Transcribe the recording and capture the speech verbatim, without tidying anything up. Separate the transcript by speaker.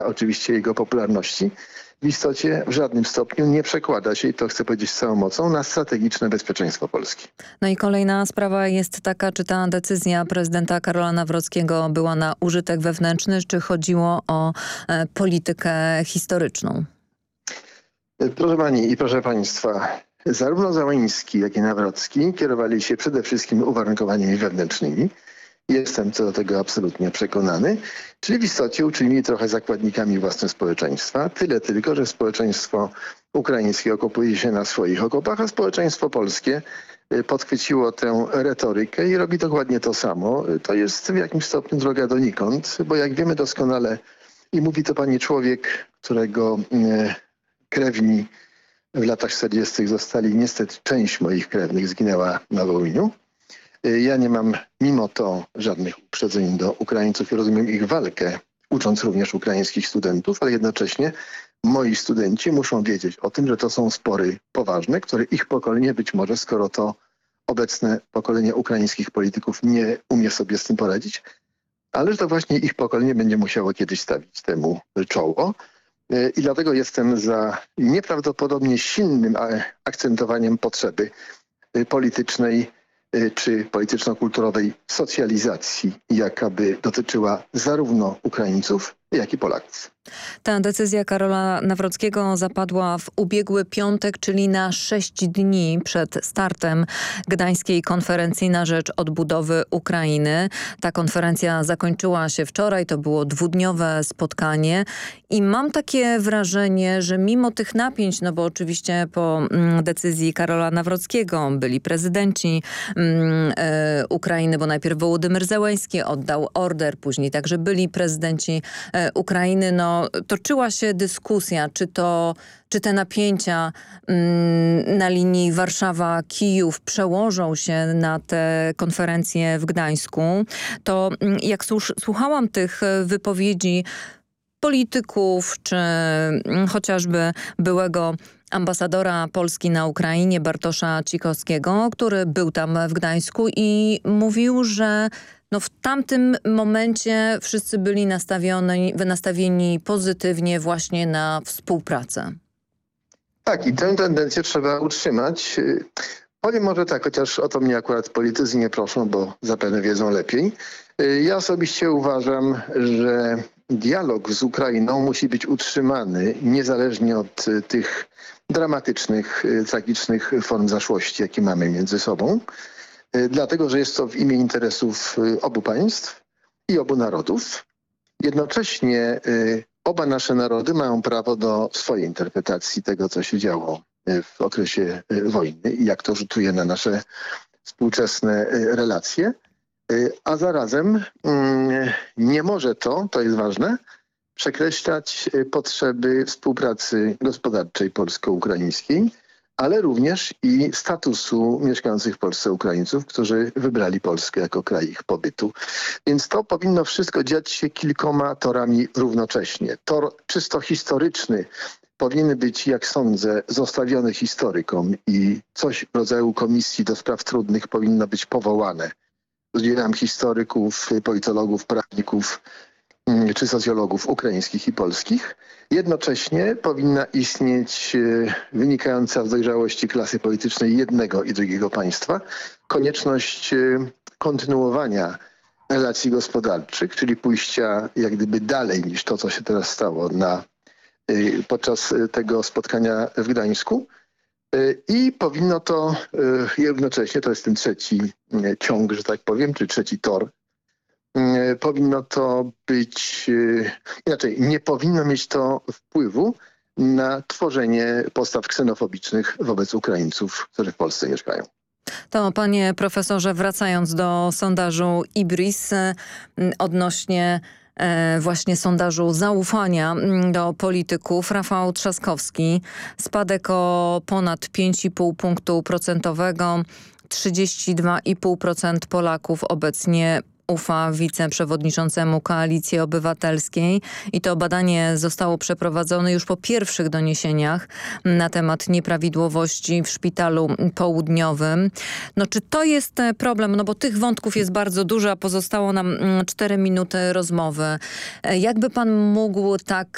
Speaker 1: oczywiście jego popularności, w istocie w żadnym stopniu nie przekłada się, i to chcę powiedzieć z całą mocą, na strategiczne bezpieczeństwo Polski.
Speaker 2: No i kolejna sprawa jest taka, czy ta decyzja prezydenta Karola Nawrockiego była na użytek wewnętrzny, czy chodziło o e, politykę historyczną?
Speaker 1: Proszę pani i proszę państwa, zarówno Załański, jak i Nawrocki kierowali się przede wszystkim uwarunkowaniami wewnętrznymi. Jestem co do tego absolutnie przekonany. Czyli w istocie uczynili trochę zakładnikami własne społeczeństwa. Tyle tylko, że społeczeństwo ukraińskie okopuje się na swoich okopach, a społeczeństwo polskie podchwyciło tę retorykę i robi dokładnie to samo. To jest w jakimś stopniu droga donikąd, bo jak wiemy doskonale, i mówi to pani człowiek, którego krewni w latach czterdziestych zostali, niestety część moich krewnych zginęła na Wołyniu. Ja nie mam mimo to żadnych uprzedzeń do Ukraińców i rozumiem ich walkę, ucząc również ukraińskich studentów, ale jednocześnie moi studenci muszą wiedzieć o tym, że to są spory poważne, które ich pokolenie być może, skoro to obecne pokolenie ukraińskich polityków nie umie sobie z tym poradzić, ale że to właśnie ich pokolenie będzie musiało kiedyś stawić temu czoło. I dlatego jestem za nieprawdopodobnie silnym akcentowaniem potrzeby politycznej czy polityczno-kulturowej socjalizacji, jaka by dotyczyła zarówno Ukraińców, jak i Polaków.
Speaker 2: Ta decyzja Karola Nawrockiego zapadła w ubiegły piątek, czyli na sześć dni przed startem Gdańskiej Konferencji na rzecz odbudowy Ukrainy. Ta konferencja zakończyła się wczoraj, to było dwudniowe spotkanie i mam takie wrażenie, że mimo tych napięć, no bo oczywiście po mm, decyzji Karola Nawrockiego byli prezydenci mm, e, Ukrainy, bo najpierw Wołodymyr Zełenski oddał order, później także byli prezydenci e, Ukrainy, no toczyła się dyskusja, czy to, czy te napięcia mm, na linii Warszawa-Kijów przełożą się na te konferencje w Gdańsku. To mm, jak słuch słuchałam tych wypowiedzi polityków, czy mm, chociażby byłego ambasadora Polski na Ukrainie Bartosza Cikowskiego, który był tam w Gdańsku i mówił, że no w tamtym momencie wszyscy byli nastawieni, nastawieni pozytywnie właśnie na współpracę.
Speaker 1: Tak, i tę tendencję trzeba utrzymać. Powiem może tak, chociaż o to mnie akurat politycy nie proszą, bo zapewne wiedzą lepiej. Ja osobiście uważam, że dialog z Ukrainą musi być utrzymany niezależnie od tych dramatycznych, tragicznych form zaszłości, jakie mamy między sobą. Dlatego, że jest to w imię interesów obu państw i obu narodów. Jednocześnie oba nasze narody mają prawo do swojej interpretacji tego, co się działo w okresie wojny i jak to rzutuje na nasze współczesne relacje. A zarazem nie może to, to jest ważne, przekreślać potrzeby współpracy gospodarczej polsko-ukraińskiej, ale również i statusu mieszkających w Polsce Ukraińców, którzy wybrali Polskę jako kraj ich pobytu. Więc to powinno wszystko dziać się kilkoma torami równocześnie. Tor czysto historyczny powinien być, jak sądzę, zostawiony historykom i coś w rodzaju komisji do spraw trudnych powinno być powołane. Udzielam historyków, politologów, prawników czy socjologów ukraińskich i polskich. Jednocześnie powinna istnieć wynikająca z dojrzałości klasy politycznej jednego i drugiego państwa konieczność kontynuowania relacji gospodarczych, czyli pójścia jak gdyby dalej niż to, co się teraz stało na, podczas tego spotkania w Gdańsku. I powinno to jednocześnie, to jest ten trzeci ciąg, że tak powiem, czy trzeci tor, powinno to być, inaczej, nie powinno mieć to wpływu na tworzenie postaw ksenofobicznych wobec Ukraińców, którzy w Polsce mieszkają.
Speaker 2: To panie profesorze, wracając do sondażu IBRIS odnośnie właśnie sondażu zaufania do polityków, Rafał Trzaskowski, spadek o ponad pięć i pół punktu procentowego, trzydzieści dwa i pół procent Polaków obecnie ufa wiceprzewodniczącemu Koalicji Obywatelskiej i to badanie zostało przeprowadzone już po pierwszych doniesieniach na temat nieprawidłowości w szpitalu południowym. No czy to jest problem? No bo tych wątków jest bardzo dużo, a pozostało nam cztery minuty rozmowy. Jakby pan mógł tak